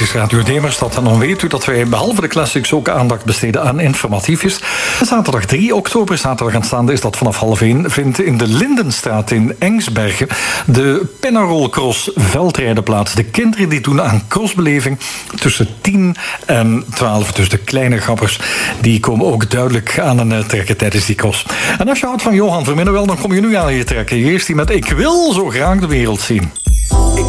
is Radio Demerstad. En dan weet u dat wij behalve de classics ook aandacht besteden aan informatiefjes. Zaterdag 3 oktober, zaterdag aanstaande, is dat vanaf 12:30, vindt in de Lindenstraat in Engsbergen de Penarol Cross veldrijden plaats. De kinderen die doen aan crossbeleving tussen 10 en 12. Dus de kleine gappers, die komen ook duidelijk aan een trekken tijdens die cross. En als je houdt van Johan Verminnen, wel, dan kom je nu aan je trekken. Hier is hij met Ik wil zo graag de wereld zien. Ik